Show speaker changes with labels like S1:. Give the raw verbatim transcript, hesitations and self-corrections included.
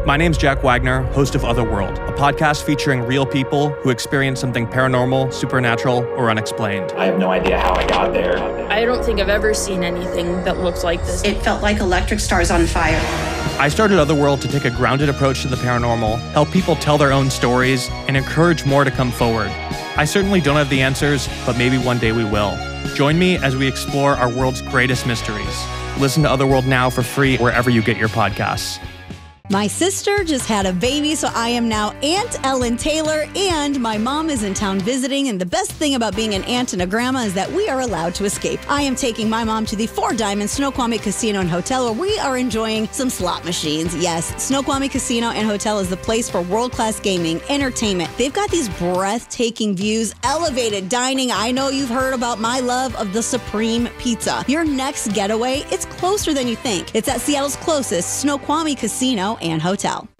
S1: My name's Jack Wagner, host of Otherworld, a podcast featuring real people who experience something paranormal, supernatural, or unexplained.
S2: I have no idea how I got there.
S3: I don't think I've ever seen anything that looks like this.
S4: It felt like electric stars on fire.
S1: I started Otherworld to take a grounded approach to the paranormal, help people tell their own stories, and encourage more to come forward. I certainly don't have the answers, but maybe one day we will. Join me as we explore our world's greatest mysteries. Listen to Otherworld now for free wherever you get your podcasts.
S5: My sister just had a baby, so I am now Aunt Ellen Taylor, and my mom is in town visiting, and the best thing about being an aunt and a grandma is that we are allowed to escape. I am taking my mom to the Four Diamond Snoqualmie Casino and Hotel, where we are enjoying some slot machines. Yes, Snoqualmie Casino and Hotel is the place for world-class gaming, entertainment. They've got these breathtaking views, elevated dining. I know you've heard about my love of the Supreme Pizza. Your next getaway, it's closer than you think. It's at Seattle's closest Snoqualmie Casino and Hotel.